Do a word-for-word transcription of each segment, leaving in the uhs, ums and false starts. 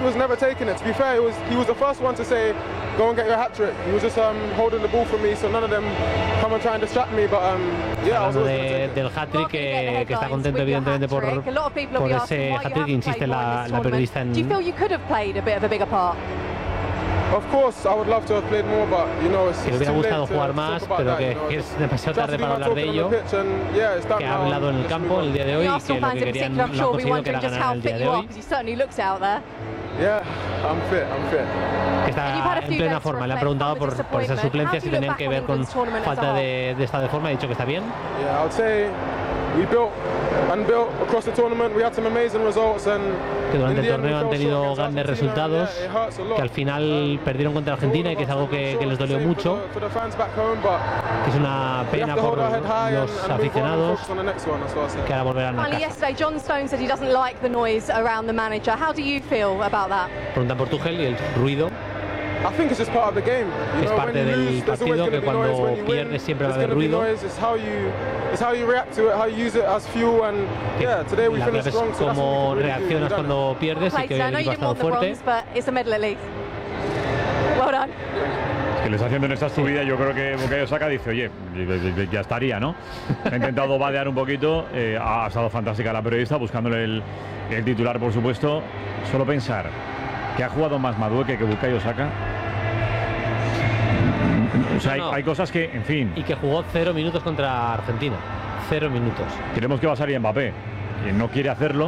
he was never taking it. To be fair, he was he was the first one to say, "Go and get your hat trick." He was just um, holding the ball for me, so none of them come and try and distract me. But um, yeah, I was always de, del hat-trick que, que está contento evidentemente por, por ese hat-trick que insiste la, la periodista en. Do you feel you could have played a bit of a bigger part? Of course, I would love to have played more, but you know, it's, que le hubiera gustado jugar más, pero que, que es demasiado tarde para hablar de ello. Que ha hablado en el campo el día de hoy y que lo que querían lo han conseguido, que era ganar el día de hoy. Yeah, I'm fit, I'm fit. Que está en plena forma. Le han preguntado por, por esas suplencias si tenían que ver con falta de, de estado de forma. Ha dicho que está bien. Yeah, I would say we built and built across the tournament. We had some amazing results and que durante el torneo han tenido grandes resultados, que al final perdieron contra Argentina y que es algo que, que les dolió mucho, que es una pena por los aficionados, que ahora volverán a casa. John Stones said he doesn't like the noise around the manager. How do you feel about that? Preguntan por Tuchel y el ruido. I think it's just part of the game. You es know, parte del lose, partido, que cuando pierdes siempre va a haber ruido. It's how you, it's how you react to it, how you use it as fuel, and yeah, today we finished strong. So cómo reaccionas cuando pierdes y que hoy el equipo ha estado fuerte. Well done. Que le está haciendo en esta subida, yo creo que Bukayo Saka dice, oye, ya estaría, ¿no? Ha intentado vadear un poquito, eh, ha estado fantástica la periodista, buscándole el, el titular, por supuesto. Solo pensar que ha jugado más Madueke que Bukayo Saka. O sea, no, no. Hay, hay cosas que, en fin. Y que jugó cero minutos contra Argentina. Cero minutos. Creemos que va a salir Mbappé. Y no quiere hacerlo.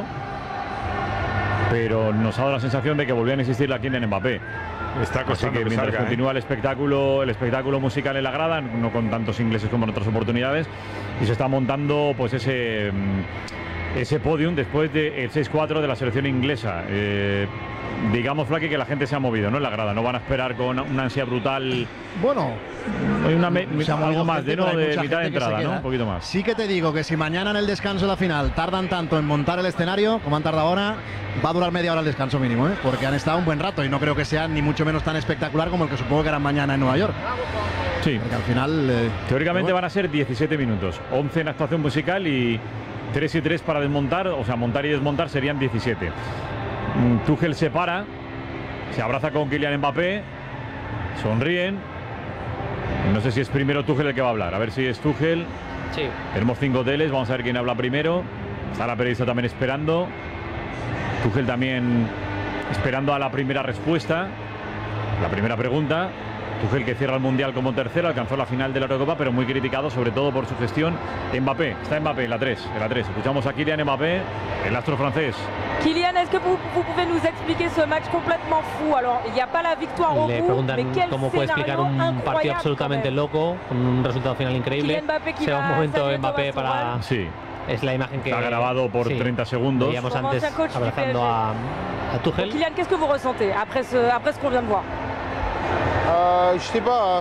Pero nos ha dado la sensación de que volvían a insistir la Kylian Mbappé. Está Así que mientras salga, continúa ¿eh? el espectáculo, el espectáculo musical en la grada, no con tantos ingleses como en otras oportunidades, y se está montando pues ese ese podium después del seis cuatro de la selección inglesa. Eh, digamos, Flaky, que la gente se ha movido, ¿no? En la grada, no van a esperar con una ansia brutal. Bueno, hay una me, algo más de, ¿no? de mitad de entrada, ¿no? Un poquito más. Sí que te digo que si mañana en el descanso de la final tardan tanto en montar el escenario como han tardado ahora, va a durar media hora el descanso mínimo, ¿eh? Porque han estado un buen rato y no creo que sea ni mucho menos tan espectacular como el que supongo que harán mañana en Nueva York. Sí. Porque al final... Eh, Teóricamente van a ser diecisiete minutos, once en actuación musical y tres y tres para desmontar, o sea, montar y desmontar serían diecisiete. Tuchel se para, se abraza con Kylian Mbappé, sonríen. No sé si es primero Tuchel el que va a hablar, a ver si es Tuchel. Sí. Tenemos cinco hoteles, vamos a ver quién habla primero. Está la periodista también esperando. Tuchel también esperando a la primera respuesta, la primera pregunta. Tuchel, que cierra el Mundial como tercero, alcanzó la final de la Eurocopa, pero muy criticado sobre todo por su gestión. Mbappé, está Mbappé en la tres, en la tres. Escuchamos a Kylian Mbappé, el astro francés. Kylian, est-ce que vous, vous pouvez nous expliquer ce match complètement fou? Alors, il n'y a pas la victoire au bout, mais quel cómo puede explicar un partido absolutamente loco, con un resultado final increíble. Se va un momento Mbappé para... Sí. Es la imagen que... Está grabado por sí, treinta segundos. Veíamos antes abrazando a, a Tuchel. Kylian, qu'est-ce que vous ressentez après ce, après ce qu'on vient de voir? Euh, je sais pas.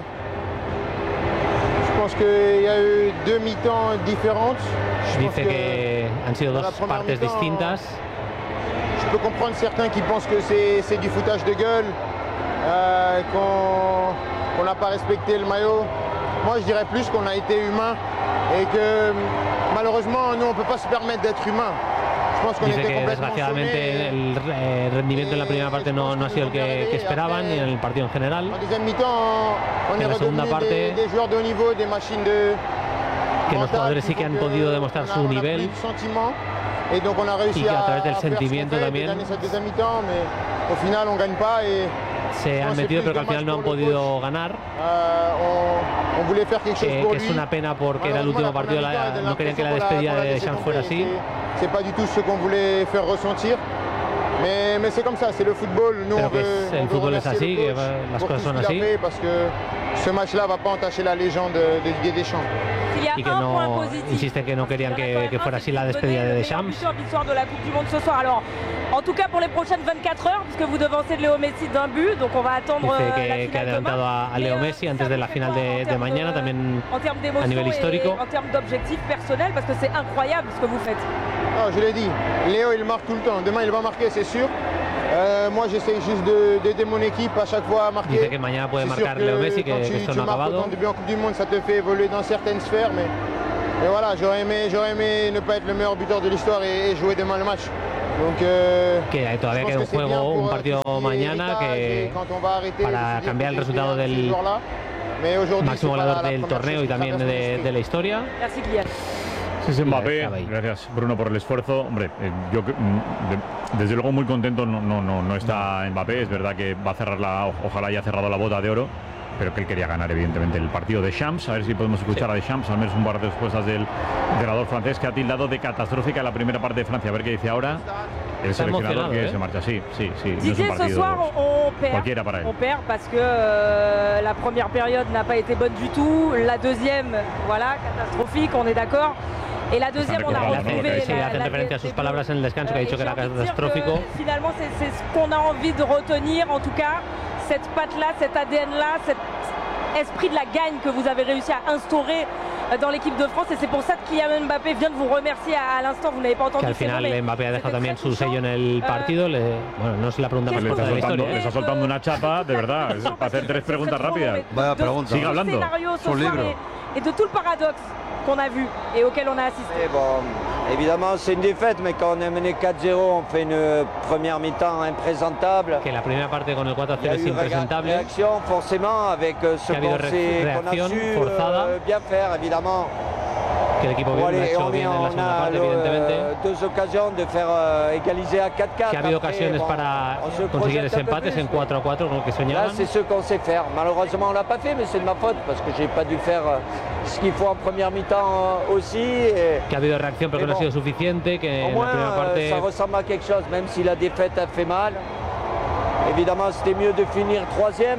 Je pense qu'il y a eu deux mi-temps différentes. Je Dice que, que han sido dos partes distintas. Je peux comprendre certains qui pensent que c'est du foutage de gueule, euh, qu'on n'a pas respecté le maillot. Moi, je dirais plus qu'on a été humain et que malheureusement, nous, on ne peut pas se permettre d'être humain. Dice que desgraciadamente el eh, rendimiento en la primera parte no, no ha sido el que, que esperaban ni en el partido en general. En la segunda parte, que los jugadores sí que han podido demostrar su nivel y que a través del sentimiento también se han metido, pero que al final no han podido ganar. Eh, que es una pena porque era el último partido, la, no querían que la despedida de Deschamps fuera así. C'est pas du tout ce qu'on voulait faire ressentir, mais, mais c'est comme ça, c'est le football. Nous, on veut, el fútbol es así, que las cosas son así. Parce que ce match-là va pas entacher la légende de Didier Deschamps. Y que no, insisten que no querían que, que fuera así la despedida de Deschamps. Victoire de la Coupe du Monde ce soir. Alors, en tout cas pour les prochaines vingt-quatre heures, puisque vous devancez Léo Messi d'un but, donc on va attendre Dice que, la final que ha adelantado a, a Léo Messi antes de la final de, de mañana, también a nivel histórico. En termes d'objectifs personnels, parce que c'est incroyable ce que vous faites. Non, je l'ai dit, Léo il marque tout le temps. Demain il va marquer, c'est sûr. Euh, moi j'essaie juste d'aider mon équipe à chaque fois à marquer. Dice que mañana puede marcar Léo Messi, que, tu, que esto no ha acabado. Quand tu marques autant de buts en Coupe du Monde, ça te fait évoluer dans certaines sphères, mais, mais voilà, j'aurais aimé, j'aurais aimé ne pas être le meilleur buteur de l'histoire et, et jouer demain le match. Donc, euh, que todavía queda un juego, un partido mañana que para cambiar el resultado del máximo goleador del torneo y también de, de la historia. Sí, es Mbappé. Gracias, Bruno, por el esfuerzo. Hombre, eh, yo de, desde luego muy contento no, no, no, no está Mbappé. Es verdad que va a cerrar la, ojalá haya cerrado la bota de oro, pero que él quería ganar evidentemente el partido de Champs. A ver si podemos escuchar sí. a Deschamps, al menos un par de respuestas del entrenador francés, que ha tildado de catastrófica la primera parte de Francia. A ver qué dice ahora el Está seleccionador que ¿eh? se marcha. Sí, sí, sí. Didier, no es un ce soir on perd. Cualquiera para él. On perd parce que euh, la première période n'a pas été bonne du tout. La deuxième, voilà, catastrophique, on est d'accord. Et la deuxième, on a retrouvé. Sí, hacen referencia a sus palabras en el descanso, que ha dicho que era catastrófico. Finalement, c'est ce qu'on a envie de retenir, en tout cas, cette patte-là, cet A D N-là, cet esprit de la gagne que vous avez réussi à instaurer dans l'équipe de France, et c'est pour ça que Kylian Mbappé vient de vous remercier à, à l'instant. Vous n'avez pas entendu. Que al final nom, Mbappé ha dejado también su sello en el partido. Le, bueno, no es la pregunta más corta de la historia. Le está soltando una chapa, de verdad, es para hacer tres preguntas rápidas. Vaya pregunta. Sigue hablando. Su libro. Et de tout le paradoxe qu'on a vu et auquel on a assisté. Et bon, évidemment, c'est une défaite, mais quand on est mené quatre zéro, on fait une première mi-temps imprésentable. Que la primera parte con el cuatro a cero es impresentable. Réaction, forcément, avec ce qu'on a su euh, bien faire, évidemment. Que el equipo bien, lo ha hecho bien en la segunda parte, evidentemente. Deux occasions de faire euh, égaliser à quatre quatre. Que ha habido ocasiones bon, para conseguir ese empate, en cuatro a cuatro, con lo que soñaban. Là, c'est ce qu'on sait faire. Malheureusement, on l'a pas fait, mais c'est de ma faute parce que j'ai pas dû faire ce qu'il faut en première mi-temps aussi. Et, que ha habido reacción, pero que bon, no ha sido suficiente. Que en moins, la primera parte ça ressemble à quelque chose, même si la défaite a fait mal. Évidemment, c'était mieux de finir troisième.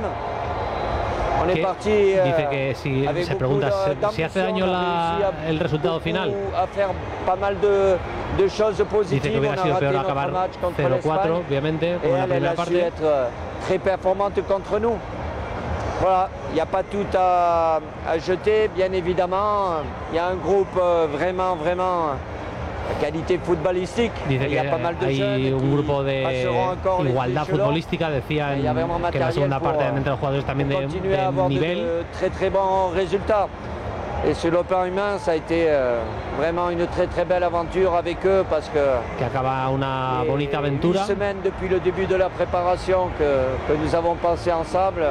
On est parti, dice que si se pregunta si hace daño la, el resultado final. A faire pas mal de, de choses positives. Dice que hubiera sido peor acabar cero cuatro, obviamente, como en la primera parte. Être très performante contre nous. Voilà, il n'y a pas tout à, à jeter, bien évidemment. Il y a un groupe vraiment, vraiment. Qualité futbolística. Dice que hay un grupo de igualdad futbolística, decían que la segunda parte entre los jugadores también de, de nivel. Très très bon résultat. Et sur le plan humain, ça a été euh, vraiment une très très belle aventure avec eux parce que. Que acaba una bonita aventura. Une semaine depuis le début de la préparation que, que nous avons pensé ensemble.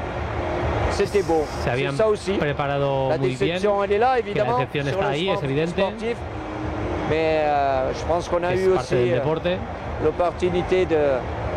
C'était beau. Se habían preparado la muy bien. Elle est là, évidemment, que la decepción está ahí, es evidente. Sportif. Mais euh, je pense qu'on a eu aussi euh, l'opportunité de,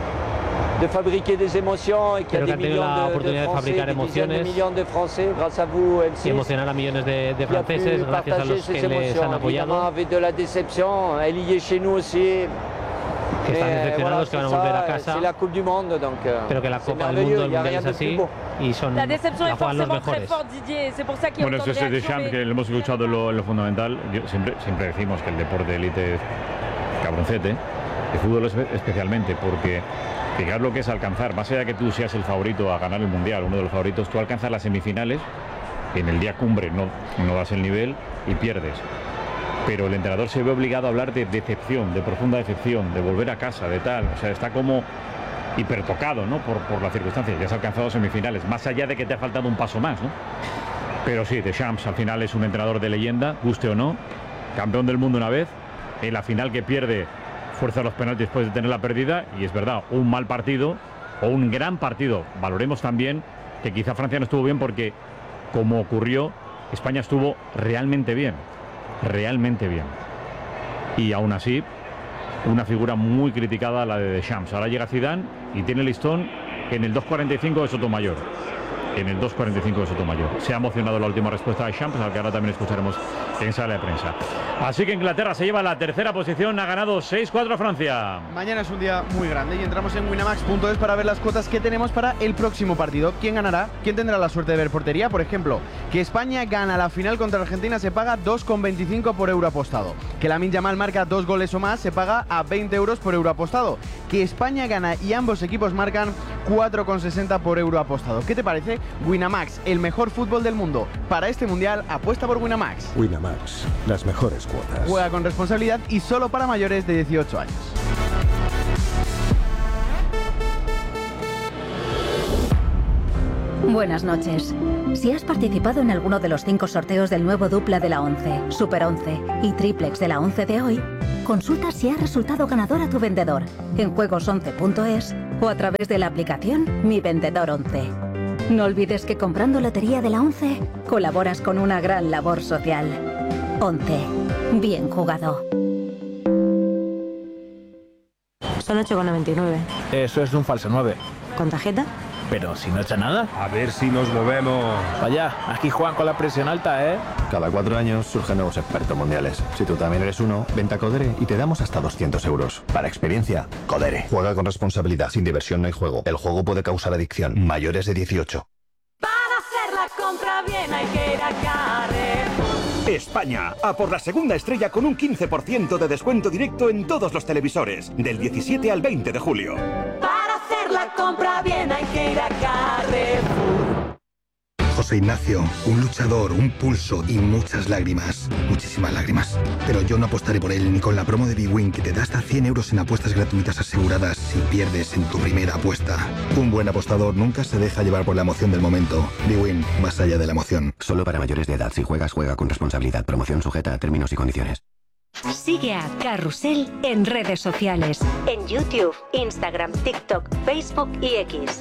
de fabriquer des émotions et qu'il y a des millions de, de Français, des dizaines de millions de Français, grâce à vous, M six, y emocionar a millones de, de franceses, gracias a los que les han apoyado. Avec de la déception, elle y est chez nous aussi. Que están decepcionados, que van a volver a casa. C'est la Coupe du Monde, donc. Pero que la Copa del Mundo, el Mundial es así y son la decepción la es juegan los forcément mejores. très fort, Didier. C'est pour ça qu'il y a bueno, autant eso de es de Champs, que lo hemos escuchado en lo, en lo fundamental. Yo siempre, siempre decimos que el deporte de élite es cabroncete, el fútbol es especialmente, porque fijar lo que es alcanzar, más allá de que tú seas el favorito a ganar el Mundial, uno de los favoritos, tú alcanzas las semifinales, en el día cumbre no, no das el nivel y pierdes. Pero el entrenador se ve obligado a hablar de decepción, de profunda decepción, de volver a casa, de tal. O sea, está como hipertocado, ¿no? Por, por las circunstancias. Ya has alcanzado semifinales, más allá de que te ha faltado un paso más, ¿no? Pero sí, Deschamps al final es un entrenador de leyenda, guste o no, campeón del mundo una vez, en la final que pierde, fuerza los penaltis después de tenerla perdida, y es verdad, un mal partido o un gran partido. Valoremos también que quizá Francia no estuvo bien porque, como ocurrió, España estuvo realmente bien. realmente bien y aún así una figura muy criticada la de Deschamps. Ahora llega Zidane y tiene listón en el dos cuarenta y cinco de Sotomayor, en el dos cuarenta y cinco de Sotomayor. Se ha emocionado la última respuesta de Deschamps, al que ahora también escucharemos en sala de prensa. Así que Inglaterra se lleva la tercera posición, ha ganado seis cuatro a Francia. Mañana es un día muy grande y entramos en winamax punto es para ver las cuotas que tenemos para el próximo partido. ¿Quién ganará? ¿Quién tendrá la suerte de ver portería? Por ejemplo, que España gana la final contra Argentina se paga dos con veinticinco por euro apostado. Que Lamine Yamal marca dos goles o más se paga a veinte euros por euro apostado. Que España gana y ambos equipos marcan cuatro con sesenta por euro apostado. ¿Qué te parece? Winamax, el mejor fútbol del mundo. Para este mundial, apuesta por Winamax. Winamax, las mejores cuotas. Juega con responsabilidad y solo para mayores de dieciocho años. Buenas noches. Si has participado en alguno de los cinco sorteos del nuevo dupla de la once, Super once y Triplex de la once de hoy, Consulta si ha resultado ganador a tu vendedor en juegos once punto es o a través de la aplicación Mi Vendedor once. No olvides que comprando Lotería de la once colaboras con una gran labor social. once. Bien jugado. Son ocho con noventa y nueve. Eso es un falso nueve. ¿Con tarjeta? Pero si no echa nada. A ver si nos movemos. Vaya, aquí Juan con la presión alta, ¿eh? Cada cuatro años surgen nuevos expertos mundiales. Si tú también eres uno, vente a Codere y te damos hasta doscientos euros. Para experiencia, Codere. Juega con responsabilidad. Sin diversión no hay juego. El juego puede causar adicción. Mayores de dieciocho. Para hacer la compra bien hay que ir a Carrefour. España, a por la segunda estrella con un quince por ciento de descuento directo en todos los televisores. Del diecisiete al veinte de julio. Para hacer la compra bien hay que ir a Carrefour. José Ignacio, un luchador, un pulso y muchas lágrimas. Muchísimas lágrimas. Pero yo no apostaré por él ni con la promo de bwin que te da hasta cien euros en apuestas gratuitas aseguradas si pierdes en tu primera apuesta. Un buen apostador nunca se deja llevar por la emoción del momento. bwin, más allá de la emoción. Solo para mayores de edad. Si juegas, juega con responsabilidad. Promoción sujeta a términos y condiciones. Sigue a Carrusel en redes sociales. En YouTube, Instagram, TikTok, Facebook y X.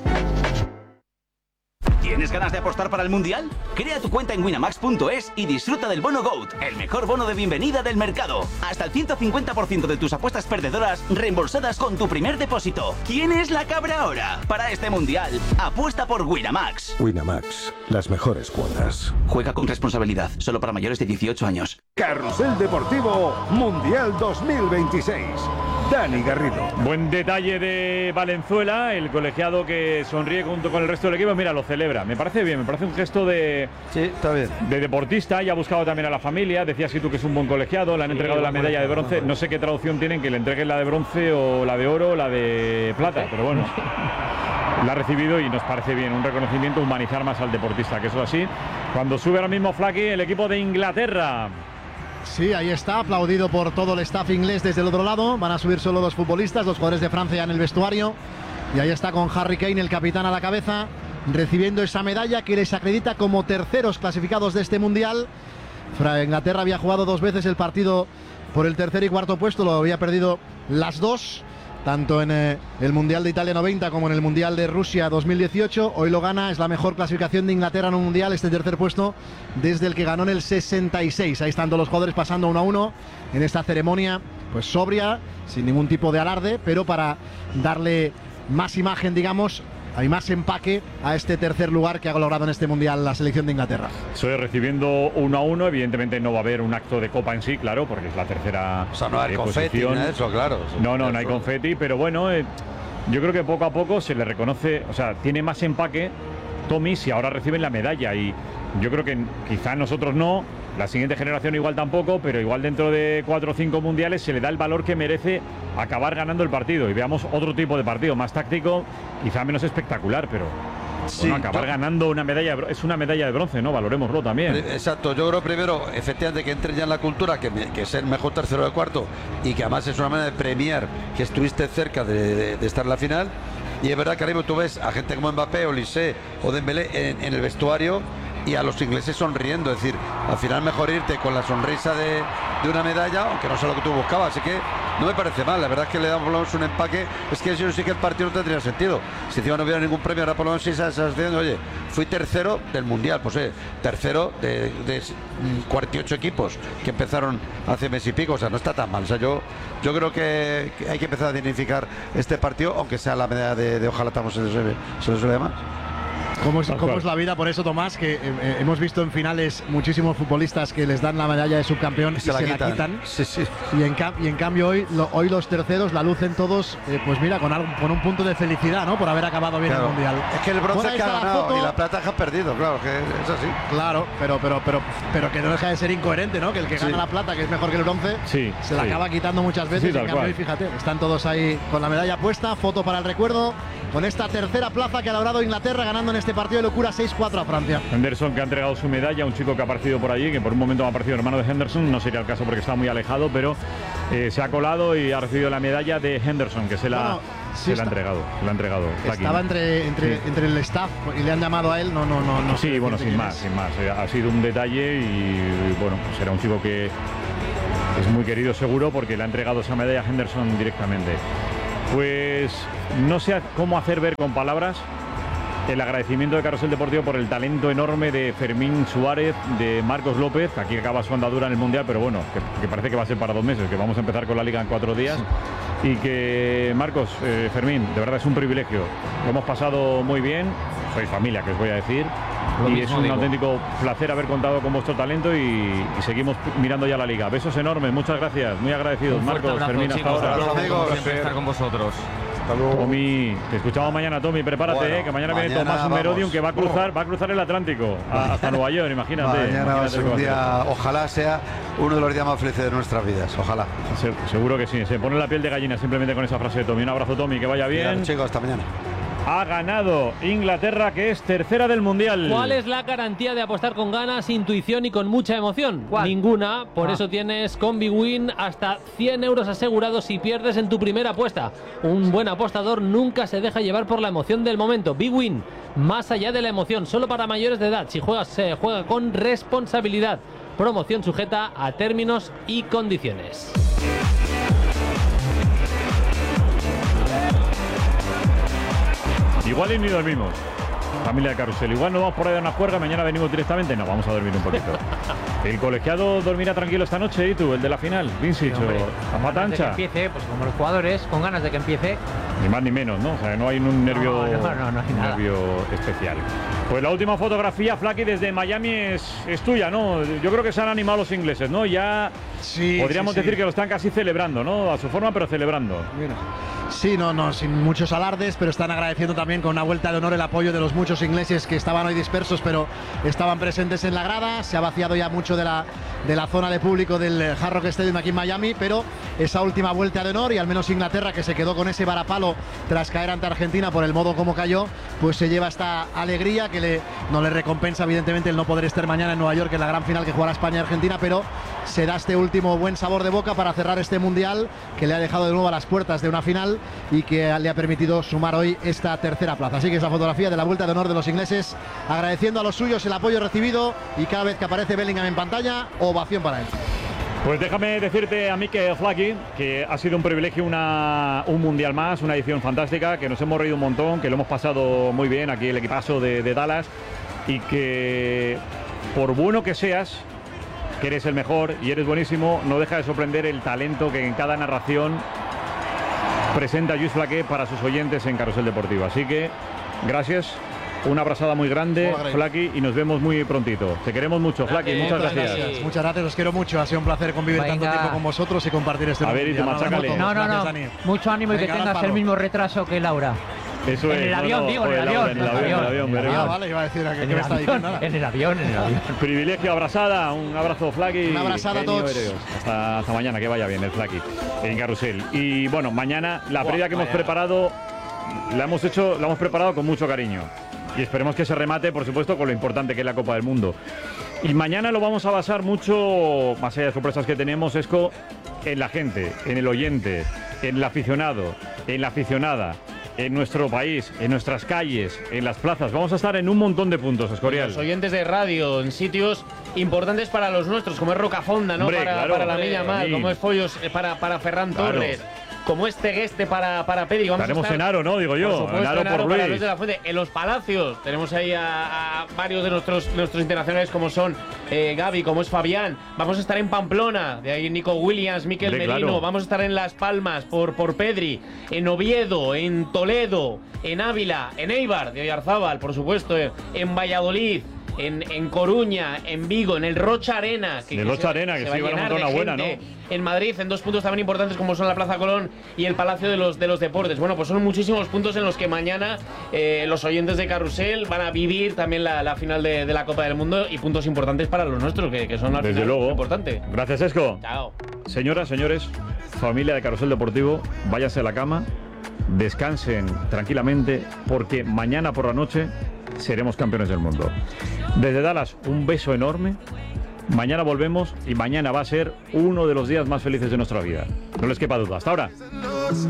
¿Tienes ganas de apostar para el Mundial? Crea tu cuenta en Winamax punto es y disfruta del bono GOAT, el mejor bono de bienvenida del mercado. Hasta el ciento cincuenta por ciento de tus apuestas perdedoras reembolsadas con tu primer depósito. ¿Quién es la cabra ahora? Para este Mundial, apuesta por Winamax. Winamax, las mejores cuotas. Juega con responsabilidad, solo para mayores de dieciocho años. Carrusel Deportivo Mundial dos mil veintiséis. Dani Garrido. Buen detalle de Valenzuela, el colegiado que sonríe junto con el resto del equipo. Mira, lo celebra. Me parece bien, me parece un gesto de, sí, está bien. de deportista. Y ha buscado también a la familia. Decías que tú que es un buen colegiado. Le han entregado sí, la medalla de bronce. No sé qué traducción tienen, que le entreguen la de bronce o la de oro o la de plata. Pero bueno, la ha recibido y nos parece bien. Un reconocimiento, humanizar más al deportista, que eso es así. Cuando sube ahora mismo Flaky, el equipo de Inglaterra. Sí, ahí está, aplaudido por todo el staff inglés desde el otro lado. Van a subir solo los futbolistas, los jugadores de Francia en el vestuario. Y ahí está con Harry Kane, el capitán, a la cabeza, recibiendo esa medalla que les acredita como terceros clasificados de este Mundial. Inglaterra había jugado dos veces el partido por el tercer y cuarto puesto, lo había perdido las dos, tanto en eh, el Mundial de Italia noventa como en el Mundial de Rusia dos mil dieciocho. Hoy lo gana, es la mejor clasificación de Inglaterra en un Mundial, este tercer puesto, desde el que ganó en el sesenta y seis. Ahí están todos los jugadores pasando uno a uno en esta ceremonia, pues sobria, sin ningún tipo de alarde, pero para darle más imagen, digamos, hay más empaque a este tercer lugar que ha logrado en este Mundial la selección de Inglaterra. Estoy recibiendo uno a uno, evidentemente no va a haber un acto de copa en sí, claro, porque es la tercera. O sea, no hay eh, confeti, posición. Ni de eso, claro. No, no, no hay confeti, pero bueno, eh, yo creo que poco a poco se le reconoce, o sea, tiene más empaque Tommy si ahora reciben la medalla, y yo creo que quizá nosotros no, la siguiente generación igual tampoco, pero igual dentro de cuatro o cinco mundiales se le da el valor que merece acabar ganando el partido y veamos otro tipo de partido, más táctico, quizá menos espectacular, pero sí, bueno, acabar yo... ganando una medalla de, es una medalla de bronce, ¿no? Valorémoslo también. Exacto, yo creo primero, efectivamente, que entre ya en la cultura, que, que es el mejor tercero de cuarto, y que además es una manera de premiar que estuviste cerca de, de, de estar en la final. Y es verdad que ahora mismo tú ves a gente como Mbappé, Olise o Dembélé en, en el vestuario, y a los ingleses sonriendo, es decir, al final mejor irte con la sonrisa de, de una medalla, aunque no sea lo que tú buscabas, así que no me parece mal, la verdad es que le damos un empaque, es que yo sí que el partido no tendría sentido, si encima no hubiera ningún premio, ahora por lo menos sí se está diciendo, oye, fui tercero del Mundial, pues eh, tercero de, de cuarenta y ocho equipos que empezaron hace mes y pico, o sea, no está tan mal, o sea, yo, yo creo que, que hay que empezar a dignificar este partido, aunque sea la medalla de, de ojalá estamos en ese, se les vea más. ¿Cómo es, cómo es la vida? Por eso, Tomás, que eh, hemos visto en finales muchísimos futbolistas que les dan la medalla de subcampeón y se, y la, se quitan. la quitan. Sí, sí. Y, en y en cambio hoy, lo, hoy los terceros la lucen todos, eh, pues mira, con, algo, con un punto de felicidad, ¿no? Por haber acabado bien claro. el Mundial. Es que el bronce que ha ganado y la plata que ha perdido, claro, que es así. Claro, pero, pero, pero, pero que no deja de ser incoherente, ¿no? Que el que sí. gana la plata, que es mejor que el bronce, sí, se la sí. acaba quitando muchas veces. Sí, en cambio hoy, fíjate, están todos ahí con la medalla puesta, foto para el recuerdo, con esta tercera plaza que ha logrado Inglaterra, ganando en este partido de locura seis cuatro a Francia. Henderson, que ha entregado su medalla, un chico que ha aparecido por allí, que por un momento ha aparecido hermano de Henderson, no sería el caso porque está muy alejado, pero eh, se ha colado y ha recibido la medalla de Henderson, que se la, bueno, sí se la ha entregado. Se la ha entregado estaba entre, entre, sí. entre el staff y le han llamado a él, no, no, no. no sí, bueno, sin más, sin más. Ha sido un detalle y bueno, será un chico que es muy querido seguro porque le ha entregado esa medalla a Henderson directamente. Pues no sé cómo hacer ver con palabras el agradecimiento de Carrusel Deportivo por el talento enorme de Fermín Suárez, de Marcos López, que aquí acaba su andadura en el Mundial, pero bueno, que, que parece que va a ser para dos meses, que vamos a empezar con la Liga en cuatro días. Sí. Y que, Marcos, eh, Fermín, de verdad es un privilegio. Lo hemos pasado muy bien, sois familia, que os voy a decir. Lo y es un digo. auténtico placer haber contado con vuestro talento y, y seguimos mirando ya la Liga. Besos enormes, muchas gracias, muy agradecidos. Marcos, abrazo, Fermín, hasta chicos, ahora. Un amigos, siempre estar con vosotros. Tommy, te escuchamos mañana, Tommy, prepárate, bueno, eh, que mañana, mañana viene Tomás Merodium, que va a cruzar, va a cruzar el Atlántico a, hasta Nueva York, imagínate. Mañana imagínate va a ser un día, ojalá sea uno de los días más felices de nuestras vidas, ojalá. Se, seguro que sí, se pone la piel de gallina simplemente con esa frase de Tommy. Un abrazo, Tommy, que vaya bien. Bien, chicos, hasta mañana. Ha ganado Inglaterra, que es tercera del Mundial. ¿Cuál es la garantía de apostar con ganas, intuición y con mucha emoción? ¿Cuál? Ninguna, por ah. eso tienes con BWin hasta cien euros asegurados si pierdes en tu primera apuesta. Un buen apostador nunca se deja llevar por la emoción del momento. BWin, más allá de la emoción, solo para mayores de edad. Si juegas, se juega con responsabilidad. Promoción sujeta a términos y condiciones. Igual y ni dormimos, familia de Carrusel. Igual no vamos por ahí a una juerga, mañana venimos directamente. No, vamos a dormir un poquito. El colegiado dormirá tranquilo esta noche, ¿y tú? El de la final, Vinci, sí, a pata ancha. Que empiece, pues como los jugadores, con ganas de que empiece. Ni más ni menos, ¿no? O sea, no hay un nervio, no, no, no, no hay un nada. nervio especial. Pues la última fotografía, Flaky, desde Miami es, es tuya, ¿no? Yo creo que se han animado los ingleses, ¿no? Ya sí, podríamos sí, decir sí. que lo están casi celebrando, ¿no? A su forma, pero celebrando. Mira. Sí, no, no, sin muchos alardes, pero están agradeciendo también con una vuelta de honor el apoyo de los muchos ingleses que estaban hoy dispersos, pero estaban presentes en la grada. Se ha vaciado ya mucho de la, de la zona de público del Hard Rock Stadium aquí en Miami, pero esa última vuelta de honor, y al menos Inglaterra, que se quedó con ese varapalo tras caer ante Argentina por el modo como cayó, pues se lleva esta alegría que le, no le recompensa evidentemente el no poder estar mañana en Nueva York en la gran final que jugará España y Argentina, pero se da este último buen sabor de boca para cerrar este Mundial que le ha dejado de nuevo a las puertas de una final y que le ha permitido sumar hoy esta tercera plaza. Así que esa fotografía de la vuelta de honor de los ingleses, agradeciendo a los suyos el apoyo recibido, y cada vez que aparece Bellingham en pantalla, ovación para él. Pues déjame decirte a mí que Flaky, que ha sido un privilegio una, un Mundial más, una edición fantástica, que nos hemos reído un montón, que lo hemos pasado muy bien aquí el equipazo de, de Dallas, y que por bueno que seas, que eres el mejor y eres buenísimo, no deja de sorprender el talento que en cada narración presenta Lluís Flaqué para sus oyentes en Carrusel Deportivo. Así que gracias, una abrazada muy grande, Flaky, y nos vemos muy prontito. Te queremos mucho, Flaky, muchas gracias. gracias. Muchas gracias, os quiero mucho. Ha sido un placer convivir Venga. tanto tiempo con vosotros y compartir este A ver, y tú machácale. No, no, no, no. Mucho ánimo y que tengas el mismo retraso que Laura. Eso en es, el avión, no, digo, no, en el avión. En el avión, en el avión. En el avión. Ah, vale, iba a decir que en me el está avión, diciendo nada. en el avión, en el avión. Privilegio, abrazada, un abrazo, Flaky. Una abrazada a todos. Hasta, hasta mañana, que vaya bien el Flaky en Carrusel. Y bueno, mañana la Buah, previa que hemos preparado, la hemos hecho, la hemos preparado con mucho cariño. Y esperemos que se remate, por supuesto, con lo importante que es la Copa del Mundo. Y mañana lo vamos a basar mucho, más allá de sorpresas que tenemos, Esco, en la gente, en el oyente, en el aficionado, en la aficionada, en nuestro país, en nuestras calles, en las plazas. Vamos a estar en un montón de puntos, Escorial. Los oyentes de radio, en sitios importantes para los nuestros, como es Rocafonda, ¿no? Hombre, para, claro, para la Milla Mal, como es Follos eh, para, para Ferran claro. Torres, como es Tegueste para, para Pedri. Vamos Estaremos a estar, en Aro, ¿no? Digo yo. Por supuesto, en Aro, en Aro por para Luis. Luis de la Fuente. En los Palacios tenemos ahí a, a varios de nuestros, nuestros internacionales, como son eh, Gaby, como es Fabián. Vamos a estar en Pamplona, de ahí Nico Williams, Miquel Hombre, Merino. claro. Vamos a estar en Las Palmas por, por Pedri, en Oviedo, en Toledo, en Ávila, en Eibar, de Oyarzábal, por supuesto, en Valladolid. En, en Coruña, en Vigo, en el Rocha Arena. Que, el Rocha Arena, que sí, va a montar una buena, ¿no? En Madrid, en dos puntos también importantes como son la Plaza Colón y el Palacio de los, de los Deportes. Bueno, pues son muchísimos puntos en los que mañana eh, los oyentes de Carrusel van a vivir también la, la final de, de la Copa del Mundo, y puntos importantes para los nuestros, que, que son la Desde final luego. importante. Gracias, Esco. Chao. Señoras, señores, familia de Carrusel Deportivo, váyanse a la cama, descansen tranquilamente, porque mañana por la noche seremos campeones del mundo. Desde Dallas, un beso enorme. Mañana volvemos y mañana va a ser uno de los días más felices de nuestra vida. No les quepa duda. Hasta ahora.